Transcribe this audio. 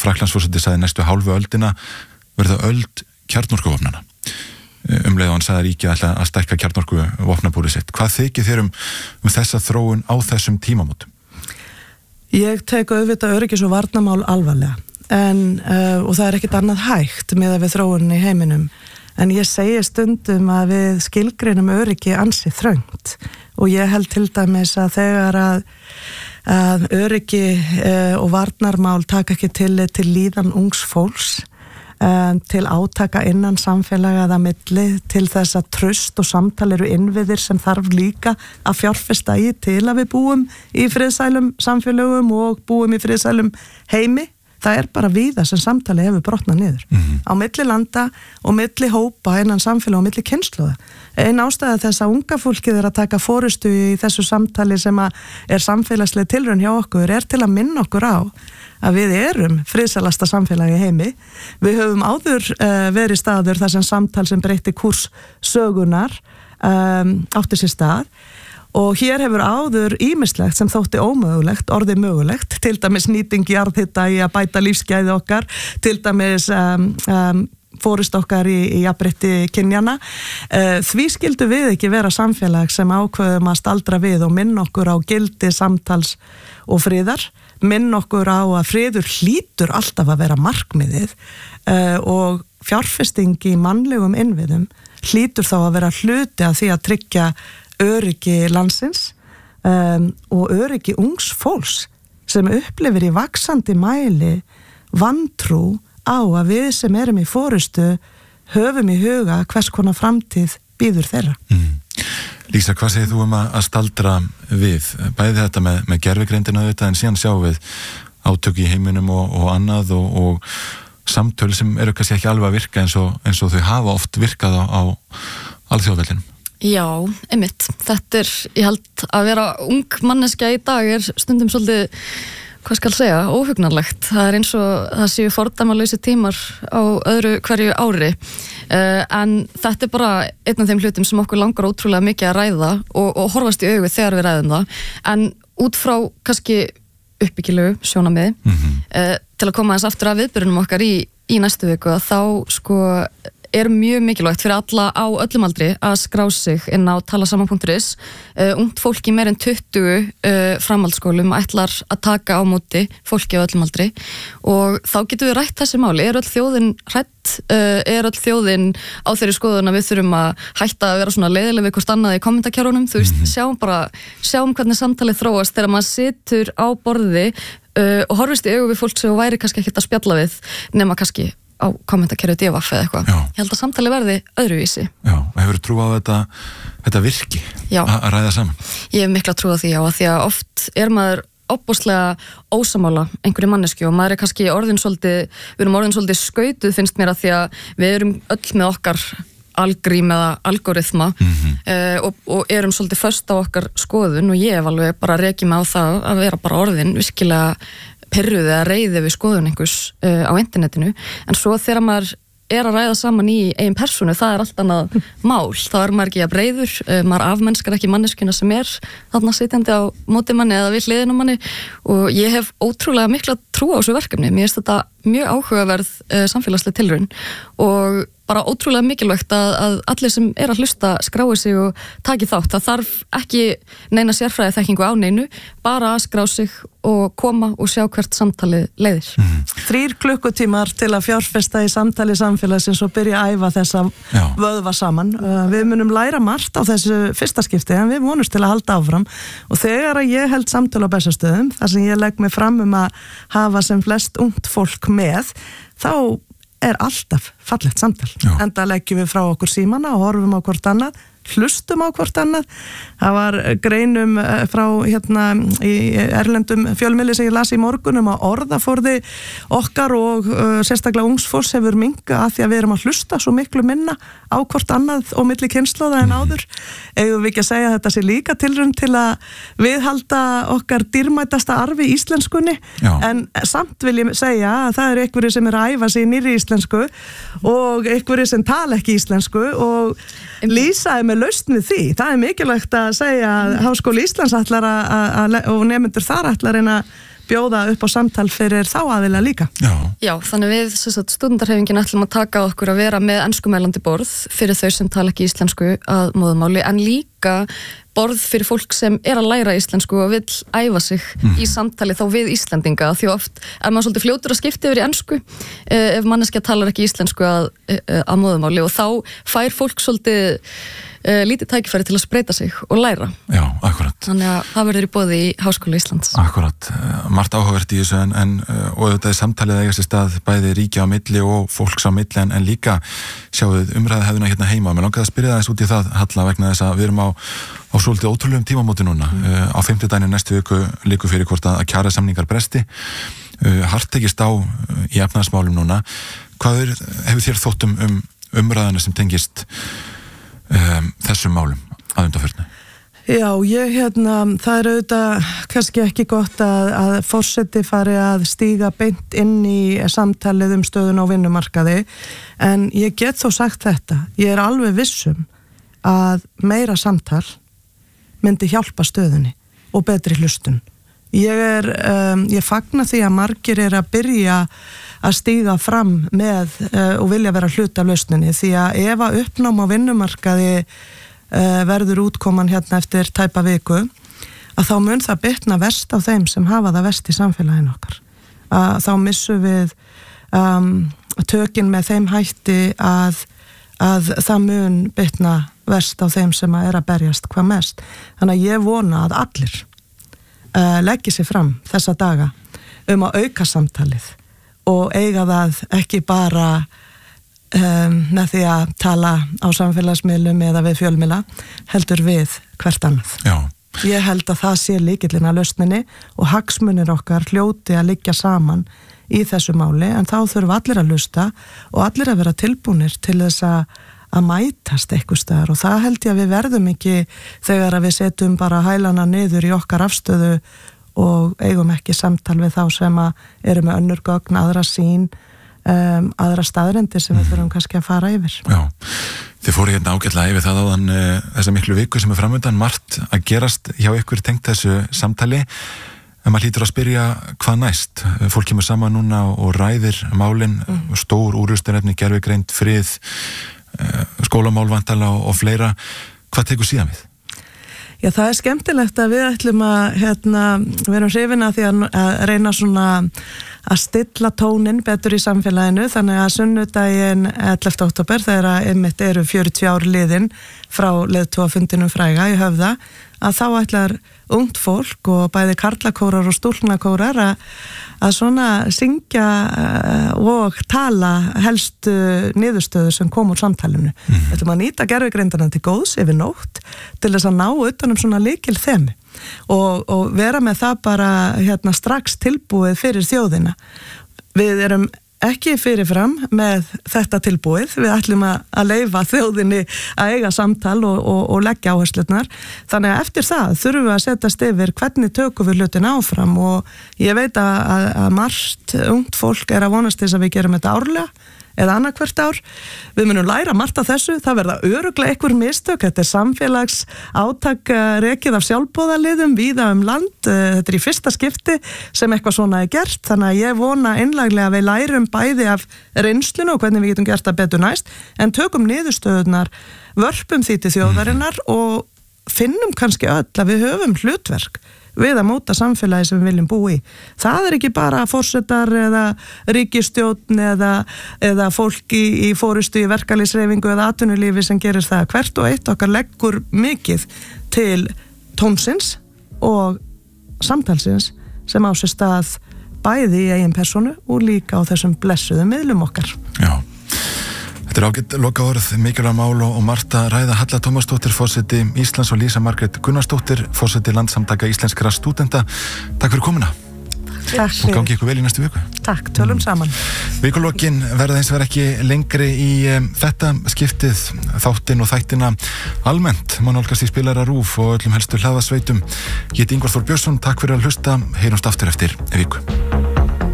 Frakklandsforseti sagði næstu hálfu öldina verða öld kjarnorkuvopnanna. Leið og hann sagði að ríkið ætla að stækka kjarnorkuvopnabúrið sitt. Hvað þykir þér þessa þróun á þessum tímamótum? Ég tek auðvitað öryggis- og varnarmál alvarlega. Og það er ekkert annað hægt með að við þróunin í heiminum. En ég segi stundum að við skilgreinum öryggi ansi þröngt og ég held til dæmis að þegar að öryggi og varnarmál taka ekki til líðan ungs fólks, til átaka innan samfélaga eða milli, til þess að traust og samtal eru innviðir sem þarf líka að fjárfesta í til að við búum í friðsælum samfélögum og búum í friðsælum heimi. Það er bara víða sem samtali hefur brotnað niður. Á milli landa og milli hópa innan samfélag og milli kynslóða. Ein ástæða þess að unga fólkið er að taka forystu í þessu samtali sem er samfélagsleg tilraun hjá okkur er til að minna okkur á að við erum friðsælasta samfélagi í heimi. Við höfum áður verið staður þar sem samtal sem breytti kúrs sögunar átti sér stað. Og hér hefur áður ýmislegt sem þótti ómögulegt, orðið mögulegt, til dæmis nýting jarðhita í að bæta lífsgæði okkar, til dæmis fórust okkar í jafnrétti kynjana. Því skildu við ekki vera samfélag sem ákveðum að staldra við og minna okkur á gildi samtals og friðar, minna okkur á að friður hlýtur alltaf að vera markmiðið og fjárfesting í mannlegum innviðum hlýtur þá að vera hluti af því að tryggja öryggi landsins og öryggi ungs fólks sem upplifir í vaxandi mæli vantrú á að við sem erum í forystu höfum í huga hvers konar framtíð bíður þeirra. Lísa, hvað segir þú að staldra við? Bæði þetta með gervigreindina þetta en síðan sjáum við átök í heiminum og annað og samtöl sem eru kannski ekki alveg að virka eins og þau hafa oft virkað á alþjóðavellinum. Já, einmitt. Þetta ég held að vera ung manneskja í dag stundum svolítið, hvað skal segja, óhugnanlegt. Það eins og það séu fordæmalausi tímar á öðru hverju ári. En þetta bara einn af þeim hlutum sem okkur langar ótrúlega mikið að ræða og horfast í augu þegar við ræðum það. En út frá kannski uppbyggilegu sjónarmiði, til að koma aðeins aftur að viðburðunum okkar í næstu viku, þá er mjög mikilvægt fyrir alla á öllum aldri að skrá sig inn á talasaman.is. Ungt fólk í meir en 20 framhaldsskólum ætlar að taka á móti fólki á öllum aldri og þá getum við rætt þessi máli. Er öll þjóðin hrædd? Er öll þjóðin á þeirri skoðun að við þurfum að hætta að vera svona leiðileg við hvort annað í kommentarkerfunum? Þú veist, sjáum hvernig samtalið þróast þegar maður situr á borði og horfist í augu við fólk sem væri kannski ekkert að spjalla við nema kannski á kommentarkerfið DVF eða eitthvað. Ég held að samtali verði öðruvísi. Já, hefur trú á þetta virki að ræða saman? Ég hef mikla trú á því, að því að oft er maður óbúslega ósamála einhverju mannesku og maður er kannski við erum orðin svolítið skautuð finnst mér að því að við erum öll með okkar algrím eða algoritma og erum svolítið föst á okkar skoðun og ég hef alveg bara rekið mig á það að vera bara orðin virkilega pirruð eða reiði við skoðun einhvers á internetinu, en svo þegar maður er að ræða saman í eigin persónu, það allt annað mál, þá maður ekki að reiður, maður afmennskar ekki manneskuna sem þarna sitjandi á móti manni eða við hliðina manni og ég hef ótrúlega mikla trú á þessu verkefni. Mér finnst þetta mjög áhugaverð samfélagsleg tilraun og bara ótrúlega mikilvægt að allir sem að hlusta skrái sig og taki þátt. Það þarf ekki neina sérfræði þekkingu á neinu, bara að skrá sig og koma og sjá hvert samtalið leiðir. 3 klukkutímar til að fjárfesta í samtali samfélagsins og byrja að æfa þessa vöðva saman. Við munum læra margt á þessu fyrsta skipti en við vonumst til að halda áfram og þegar að ég held samtal á Bessastöðum, þar sem ég legg mig fram að hafa sem flest ungt fólk með, þá er alltaf fallegt samtal. Enda leggjum við frá okkur símana og horfum á hvort annað, hlustum á hvort annað. Það var greinum frá í erlendum fjölmiðli sem ég las í morgunum að orðaforði okkar og sérstaklega ungsfólks hefur minkað að því að við erum að hlusta svo miklu minna á hvort annað og milli kynslóða en áður. Eigum við ekki að segja að þetta sé líka tilraun til að viðhalda okkar dýrmætasta arfi íslenskunni, en samt vil ég segja að það eru einhverjir sem að æfa sig í nýrri íslensku og einhverjir sem tala ekki íslensku og Lísa með lausn við því. Það mikilvægt að segja að Háskóli Íslands ætlar og nemendur þar ætlar að bjóða upp á samtal fyrir þá aðila líka. Já, þannig við stúdentarhreyfingin ætlum að taka okkur að vera með enskumælandi borð fyrir þau sem tala ekki íslensku að móðumáli, en líka borð fyrir fólk sem að læra íslensku og vill æfa sig í samtali þá við Íslendinga, því oft maður svolítið fljótur að skipta yfir í ensku ef manneskja talar ekki íslensku að móðumáli, og þá fær fólk svolítið lítið tækifæri til að spreita sig og læra. Já, akkurat. Þannig að það verður í boði í Háskóla Íslands. Akkurat. Margt áhugavert í þessu og þetta samtalið eiga sér stað bæði ríkja á milli og fólks á milli en líka sjáuð umræðuhefðina hérna heima. Mér langaði að spyrja þess út í það, Halla, vegna þess að við erum á svolítið ótrúlegum tímamóti núna. Á 5. daginn næstu viku líku fyrir hvort að kjarasamningar bresti. Hart tekist á í efnahagsmálum núna. Hvað hefur þér þótt umræðuna sem tengist þessum málum að undanförnu? Já, það auðvitað kannski ekki gott að forseti fari að stíga beint inn í samtalið stöðun á vinnumarkaði, en ég get þó sagt þetta, ég alveg vissum að meira samtal myndi hjálpa stöðunni og betri hlustun. Ég fagna því að margir að byrja að stíga fram með og vilja vera hluti af lausninni, því að ef að uppnám á vinnumarkaði verður útkoman hérna eftir tæpa viku, að þá mun það bitna verst á þeim sem hafa það verst í samfélaginu okkar. Þá missum við tökin með þeim hætti að það mun bitna verst á þeim sem að berjast hvað mest. Þannig að ég vona að allir leggi sig fram þessa daga að auka samtalið og eiga það ekki bara með því að tala á samfélagsmiðlum eða við fjölmiðla, heldur við hvert annað. Já. Ég held að það sé lykillinn að lausninni og hagsmunir okkar hljóti að liggja saman í þessu máli, en þá þurfum allir að hlusta og allir að vera tilbúnir til þess að mætast eitthvað staðar, og það held ég að við verðum ekki þegar að við setjum bara hælana niður í okkar afstöðu og eigum ekki samtal við þá sem eru með önnur gögn, aðra sýn, aðra staðreyndir sem við þurfum kannski að fara yfir. Já, þið fóru hérna ágætlega yfir það áðan þessa miklu viku sem framöndan, margt að gerast hjá ykkur tengt þessu samtali, en maður hlýtur að spyrja hvað næst. Fólk kemur saman núna og ræðir málin, stór úrlausnarefni, gervigreind, frið, skólamál vantala og fleira. Hvað tekur síðan við? Já, það skemmtilegt að við ætlum að við erum hrifin að því að reyna svona að stilla tónin betur í samfélaginu, þannig að sunnudaginn 11. október, þegar einmitt eru 40 ár liðin frá leiðtogafundinum fræga í Höfða, að þá ætlar ungt fólk og bæði karlakórar og stúlknakórar að svona syngja og tala helstu niðurstöður sem kom úr samtalinu. Við ætlum að nýta gervigreindina til góðs yfir nótt til þess að ná utan svona lykil þemu og vera með það bara strax tilbúið fyrir þjóðina. Við erum ekki fyrirfram með þetta tilbúið, við ætlum að leyfa þjóðinni að eiga samtal og leggja áherslurnar, þannig að eftir það þurfum við að setjast yfir hvernig tökum við hlutin áfram, og ég veit að margt ungt fólk að vonast þess að við gerum þetta árlega eða annað hvert ár. Við munum læra margt af þessu, það verða örugglega einhver mistök, þetta samfélags átak rekið af sjálfboðaliðum víða land, þetta í fyrsta skipti sem eitthvað svona gert, þannig að ég vona einlæglega að við lærum bæði af reynslunu og hvernig við getum gert það betur næst, en tökum niðurstöðunar, vörpum því til þjóðarinnar og finnum kannski öll að við höfum hlutverk við að móta samfélagi sem við viljum búa í. Það ekki bara forsetar eða ríkisstjórn eða fólk í fórustu í verkalýðshreyfingu eða atvinnulífi sem gerir það. Hvert og eitt okkar leggur mikið til tónsins og samtalsins sem á sér stað bæði í eigin persónu og líka á þessum blessuðu miðlum okkar. Já. Þetta ágætt lokaorð, mikilvæg mál og Marta Ræða. Halla Tómasdóttir, forseti Íslands, og Lísa Margrét Gunnarsdóttir, forseti Landssamtaka íslenskra stúdenta. Takk fyrir komuna. Takk. Og gangi ykkur vel í næstu viku. Takk, tölum saman. Vikulokin verða eins verið ekki lengri í þetta skiptið, þáttinn og þættina almennt. Má nálgast í Spilara RÚV og öllum helstu hlaðasveitum. Ég heiti Ingvar Þór Björnsson, takk fyrir að hlusta. Heyrumst aftur eftir viku.